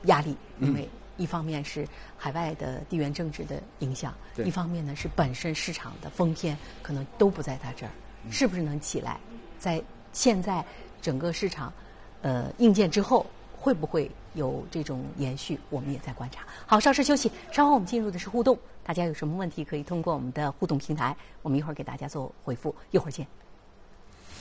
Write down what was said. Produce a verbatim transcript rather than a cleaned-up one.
压力，因为一方面是海外的地缘政治的影响， 对一方面呢是本身市场的风偏可能都不在他这儿，是不是能起来？在现在整个市场呃硬件之后，会不会有这种延续？我们也在观察。好，稍事休息，稍后我们进入的是互动。大家有什么问题可以通过我们的互动平台，我们一会儿给大家做回复。一会儿见。